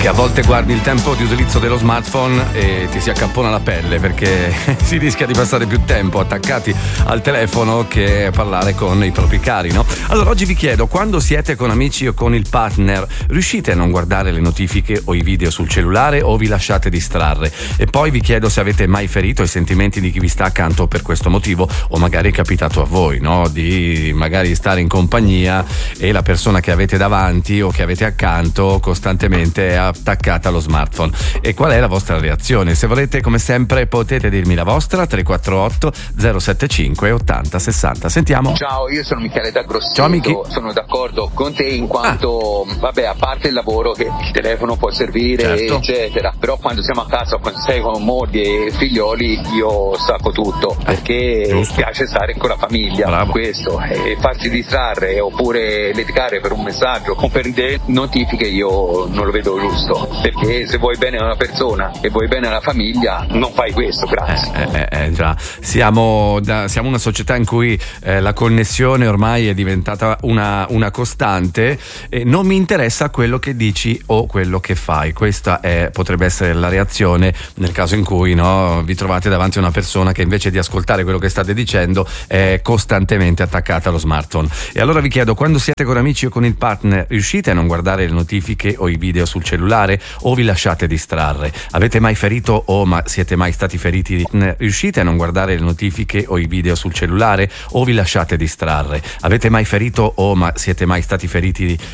A volte guardi il tempo di utilizzo dello smartphone e ti si accappona la pelle, perché si rischia di passare più tempo attaccati al telefono che parlare con i propri cari, no? Allora oggi vi chiedo, quando siete con amici o con il partner, riuscite a non guardare le notifiche o i video sul cellulare o vi lasciate distrarre? E poi vi chiedo se avete mai ferito i sentimenti di chi vi sta accanto per questo motivo, o magari è capitato a voi, no? Di magari stare in compagnia e la persona che avete davanti o che avete accanto costantemente è attaccata allo smartphone. E qual è la vostra reazione? Se volete, come sempre, potete dirmi la vostra. 348 075 80 60. Sentiamo. Ciao, io sono Michele da Grosseto. Ciao Michi. Sono d'accordo con te in quanto, vabbè, a parte il lavoro che il telefono può servire, certo, eccetera, però quando siamo a casa, quando sei con moglie e figlioli, io stacco tutto, perché giusto, piace stare con la famiglia. Bravo. Questo, e farsi distrarre oppure litigare per un messaggio o per delle notifiche io non lo vedo giusto, perché se vuoi bene a una persona e vuoi bene alla famiglia non fai questo. Grazie. Già, siamo una società in cui la connessione ormai è diventata una costante, e non mi interessa quello che dici o quello che fai. Questa potrebbe essere la reazione nel caso in cui, no, vi trovate davanti a una persona che invece di ascoltare quello che state dicendo è costantemente attaccata allo smartphone. E allora vi chiedo, quando siete con amici o con il partner, riuscite a non guardare le notifiche o i video sul cellulare o vi lasciate distrarre? Avete mai ferito o siete mai stati feriti? Riuscite a non guardare le notifiche o i video sul cellulare o vi lasciate distrarre? Avete mai ferito o siete mai stati feriti